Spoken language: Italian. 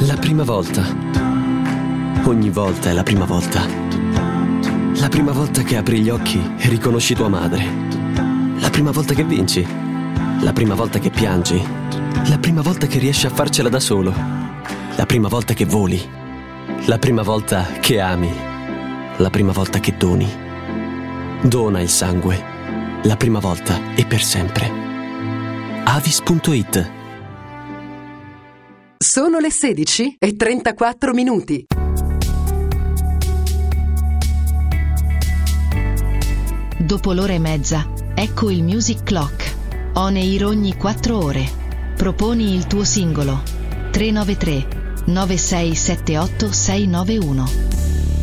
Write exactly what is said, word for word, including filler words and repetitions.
La prima volta. Ogni volta è la prima volta. La prima volta che apri gli occhi e riconosci tua madre. La prima volta che vinci. La prima volta che piangi. La prima volta che riesci a farcela da solo. La prima volta che voli. La prima volta che ami. La prima volta che doni. Dona il sangue. La prima volta e per sempre. Avis punto it. Sono le sedici e trentaquattro minuti. Dopo l'ora e mezza, ecco il Music Clock. On air ogni quattro ore. Proponi il tuo singolo. tre nove tre nove sei sette otto sei nove uno.